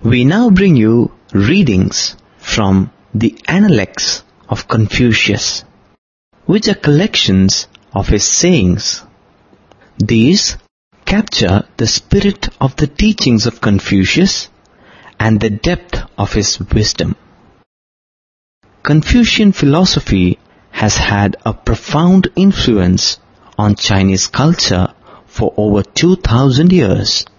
We now bring you readings from the Analects of Confucius, which are collections of his sayings. These capture the spirit of the teachings of Confucius and the depth of his wisdom. Confucian philosophy has had a profound influence on Chinese culture for over 2000 years.